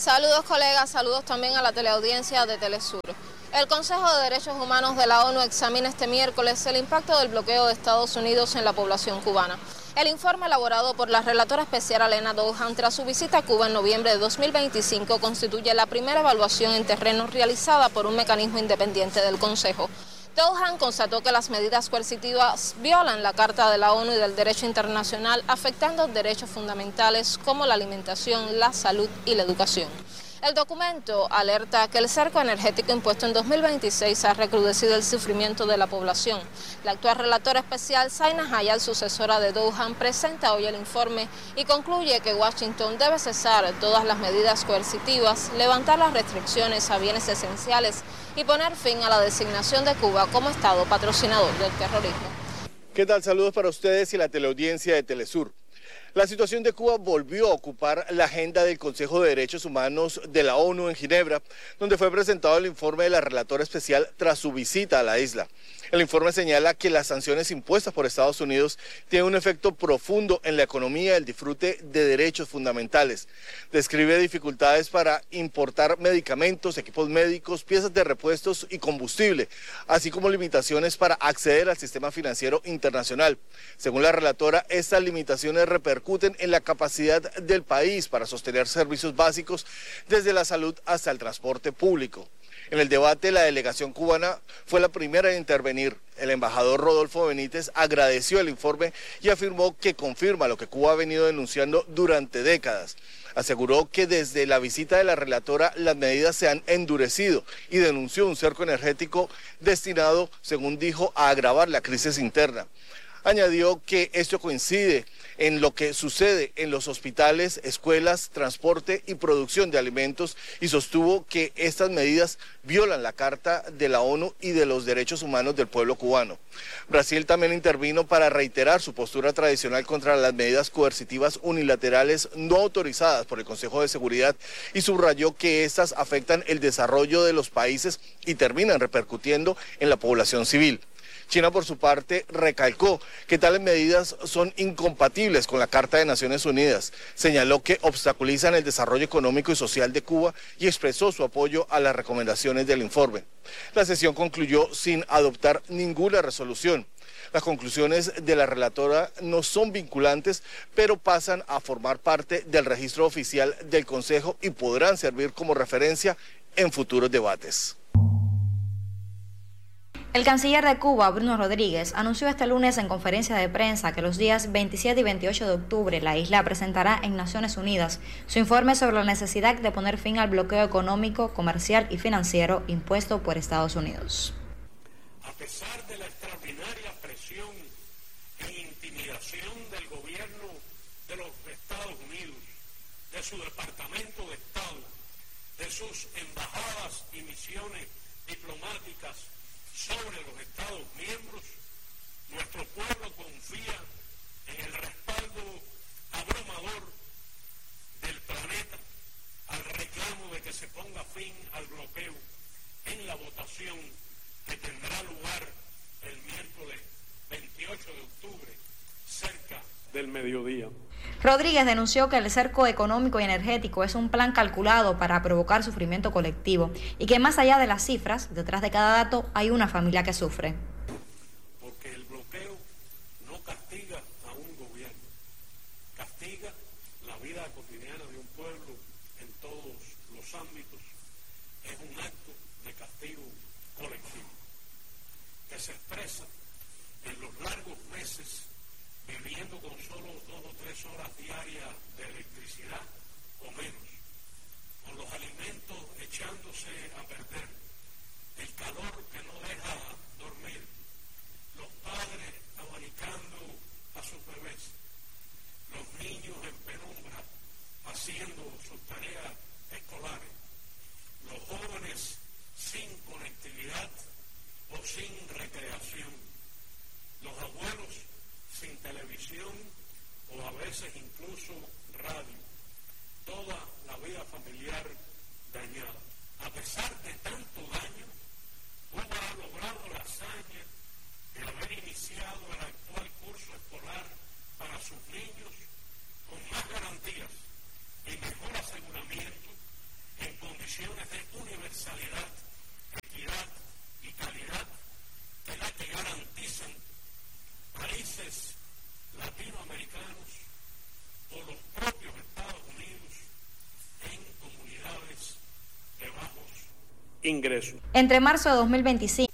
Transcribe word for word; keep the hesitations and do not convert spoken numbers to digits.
Saludos colegas, saludos también a la teleaudiencia de Telesur. El Consejo de Derechos Humanos de la ONU examina este miércoles el impacto del bloqueo de Estados Unidos en la población cubana. El informe elaborado por la relatora especial Elena Douhan tras su visita a Cuba en noviembre de dos mil veinticinco constituye la primera evaluación en terreno realizada por un mecanismo independiente del Consejo. Douhan constató que las medidas coercitivas violan la Carta de la ONU y del derecho internacional, afectando derechos fundamentales como la alimentación, la salud y la educación. El documento alerta que el cerco energético impuesto en dos mil veintiséis ha recrudecido el sufrimiento de la población. La actual relatora especial, Zaina Hayat, sucesora de Douhan, presenta hoy el informe y concluye que Washington debe cesar todas las medidas coercitivas, levantar las restricciones a bienes esenciales y poner fin a la designación de Cuba como Estado patrocinador del terrorismo. ¿Qué tal? Saludos para ustedes y la teleaudiencia de Telesur. La situación de Cuba volvió a ocupar la agenda del Consejo de Derechos Humanos de la ONU en Ginebra, donde fue presentado el informe de la relatora especial tras su visita a la isla. El informe señala que las sanciones impuestas por Estados Unidos tienen un efecto profundo en la economía y el disfrute de derechos fundamentales. Describe dificultades para importar medicamentos, equipos médicos, piezas de repuestos y combustible, así como limitaciones para acceder al sistema financiero internacional. Según la relatora, estas limitaciones repercuten en la capacidad del país para sostener servicios básicos desde la salud hasta el transporte público. En el debate, la delegación cubana fue la primera en intervenir. El embajador Rodolfo Benítez agradeció el informe y afirmó que confirma lo que Cuba ha venido denunciando durante décadas. Aseguró que desde la visita de la relatora las medidas se han endurecido y denunció un cerco energético destinado, según dijo, a agravar la crisis interna. Añadió que esto coincide en lo que sucede en los hospitales, escuelas, transporte y producción de alimentos y sostuvo que estas medidas violan la Carta de la ONU y de los derechos humanos del pueblo cubano. Brasil también intervino para reiterar su postura tradicional contra las medidas coercitivas unilaterales no autorizadas por el Consejo de Seguridad y subrayó que estas afectan el desarrollo de los países y terminan repercutiendo en la población civil. China, por su parte, recalcó que tales medidas son incompatibles con la Carta de Naciones Unidas. Señaló que obstaculizan el desarrollo económico y social de Cuba y expresó su apoyo a las recomendaciones del informe. La sesión concluyó sin adoptar ninguna resolución. Las conclusiones de la relatora no son vinculantes, pero pasan a formar parte del registro oficial del Consejo y podrán servir como referencia en futuros debates. El canciller de Cuba, Bruno Rodríguez, anunció este lunes en conferencia de prensa que los días veintisiete y veintiocho de octubre la isla presentará en Naciones Unidas su informe sobre la necesidad de poner fin al bloqueo económico, comercial y financiero impuesto por Estados Unidos. A pesar de la extraordinaria presión e intimidación del gobierno de los Estados Unidos, de su Departamento de Estado, de sus embajadas y misiones diplomáticas sobre los Estados miembros, nuestro pueblo confía en el respaldo abrumador del planeta al reclamo de que se ponga fin al bloqueo en la votación que tendrá lugar el miércoles veintiocho de octubre, cerca del mediodía. Rodríguez denunció que el cerco económico y energético es un plan calculado para provocar sufrimiento colectivo y que más allá de las cifras, detrás de cada dato hay una familia que sufre. Porque el bloqueo no castiga a un gobierno, castiga la vida cotidiana de un pueblo en todos los ámbitos. Es un acto de castigo colectivo que se expresa en los largos meses viviendo con solo dos o tres horas diarias de electricidad o menos, con los alimentos echándose a perder, el calor que no deja dormir, los padres abanicando a sus bebés, los niños en penumbra haciendo sus tareas escolares, los jóvenes sin conectividad o sin recreación, los abuelos sin televisión o a veces incluso radio, toda la vida familiar dañada. A pesar de tanto daño, Cuba ha logrado la hazaña de haber iniciado el actual curso escolar para sus niños con más garantías y mejor aseguramiento ingresos. Entre marzo de dos mil veinticinco